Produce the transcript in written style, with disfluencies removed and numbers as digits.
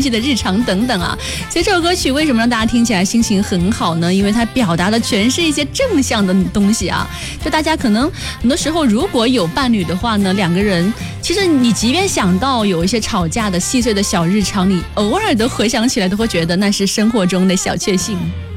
际的日常等等啊。所以这首歌曲为什么让大家听起来心情很好呢？因为它表达的全是一些正向的东西啊。就大家可能很多时候如果有伴侣的话呢，两个人其实你即便想到有一些吵架的细碎的小日常，你偶尔的回想起来都会觉得那是生活中的小确幸。